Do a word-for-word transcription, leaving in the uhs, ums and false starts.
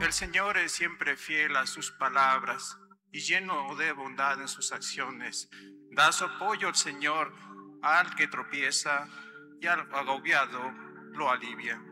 el Señor es siempre fiel a sus palabras y lleno de bondad en sus acciones. Da su apoyo al Señor al que tropieza y al agobiado lo alivia.